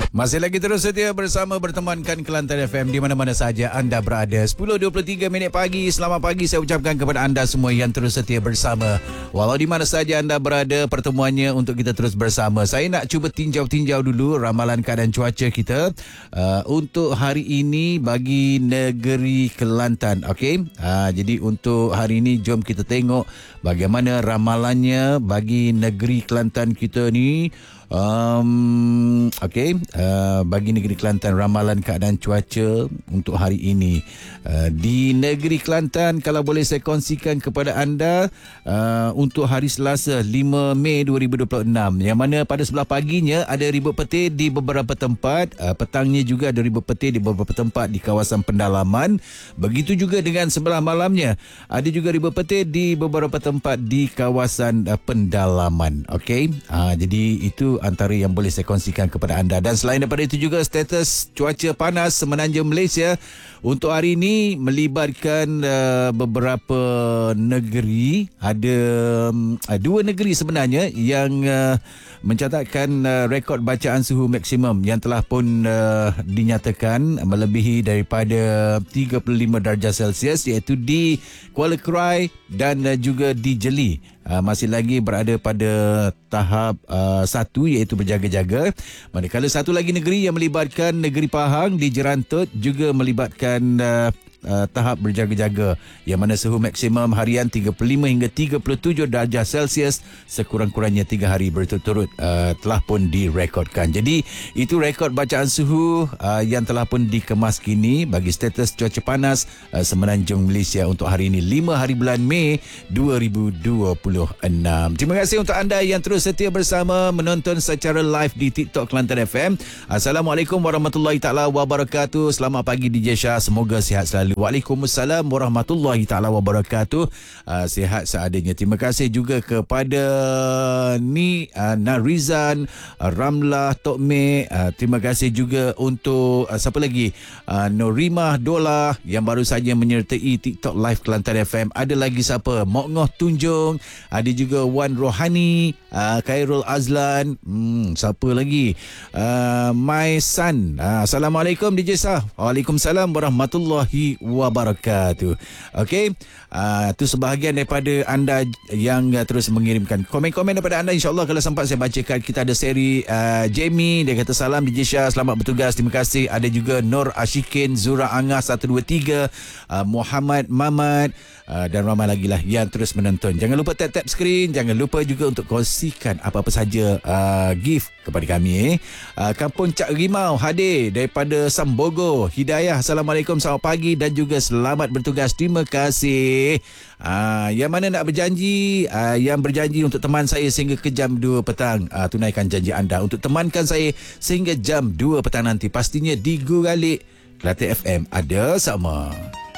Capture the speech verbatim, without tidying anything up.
Masih lagi terus setia bersama bertemankan Kelantan F M di mana-mana saja anda berada. sepuluh dua puluh tiga minit pagi. Selamat pagi saya ucapkan kepada anda semua yang terus setia bersama. Walau di mana saja anda berada, pertemuannya untuk kita terus bersama. Saya nak cuba tinjau-tinjau dulu ramalan keadaan cuaca kita uh, untuk hari ini bagi negeri Kelantan. Okey. Uh, jadi untuk hari ini jom kita tengok bagaimana ramalannya bagi negeri Kelantan kita ni. Um, Okey, uh, bagi negeri Kelantan ramalan keadaan cuaca untuk hari ini uh, di negeri Kelantan, kalau boleh saya kongsikan kepada anda uh, untuk hari Selasa lima Mei dua ribu dua puluh enam, yang mana pada sebelah paginya ada ribut petir di beberapa tempat, uh, petangnya juga ada ribut petir di beberapa tempat di kawasan pendalaman. Begitu juga dengan sebelah malamnya ada juga ribut petir di beberapa tempat di kawasan uh, pendalaman. Okey, uh, jadi itu antara yang boleh saya kongsikan kepada anda. Dan selain daripada itu juga status cuaca panas semenanjung Malaysia untuk hari ini melibatkan uh, beberapa negeri. Ada uh, dua negeri sebenarnya yang uh, mencatatkan uh, rekod bacaan suhu maksimum yang telah pun uh, dinyatakan melebihi daripada tiga puluh lima darjah Celsius, iaitu di Kuala Krai dan uh, juga di Jeli. Uh, masih lagi berada pada tahap uh, satu, iaitu berjaga-jaga. Manakala satu lagi negeri yang melibatkan negeri Pahang di Jerantut juga melibatkan uh, Uh, tahap berjaga-jaga, yang mana suhu maksimum harian tiga puluh lima hingga tiga puluh tujuh darjah Celsius sekurang-kurangnya tiga hari berturut-turut uh, telah pun direkodkan. Jadi itu rekod bacaan suhu uh, yang telah pun dikemas kini bagi status cuaca panas uh, semenanjung Malaysia untuk hari ini lima hari bulan Mei dua ribu dua puluh enam. Terima kasih untuk anda yang terus setia bersama menonton secara live di TikTok Kelantan F M. Assalamualaikum warahmatullahi taala wabarakatuh. Selamat pagi D J Shah, semoga sihat selalu. Waalaikumsalam warahmatullahi taala wabarakatuh. Uh, sihat seadanya. Terima kasih juga kepada ni uh, Narizan, uh, Ramlah, Tok Mek. Uh, terima kasih juga untuk uh, siapa lagi? Uh, Norimah Dola yang baru saja menyertai TikTok Live Kelantan F M. Ada lagi siapa? Mok Ngoh Tunjung. Ada juga Wan Rohani, uh, Khairul Azlan. Hmm, siapa lagi? Uh, My Son. Uh, Assalamualaikum D J Shah. Waalaikumsalam warahmatullahi wabarakatuh. Okey, uh, itu sebahagian daripada anda yang uh, terus mengirimkan komen-komen daripada anda. InsyaAllah kalau sempat saya bacakan. Kita ada seri uh, Jamie, dia kata salam D J Shah, selamat bertugas, terima kasih. Ada juga Nur Ashikin, Zura Angah satu dua tiga, uh, Muhammad Mamat, uh, dan ramai lagi lah yang terus menonton. Jangan lupa tap-tap skrin. Jangan lupa juga untuk kongsikan apa-apa saja uh, gift kepada kami. Eh. Uh, Kampung Cak Rimau hadir daripada Sambogo. Hidayah, Assalamualaikum, selamat pagi dan juga selamat bertugas. Terima kasih. Uh, yang mana nak berjanji, uh, yang berjanji untuk teman saya sehingga ke jam dua petang, uh, tunaikan janji anda untuk temankan saya sehingga jam dua petang nanti. Pastinya di Guralik Kelantan F M ada sama.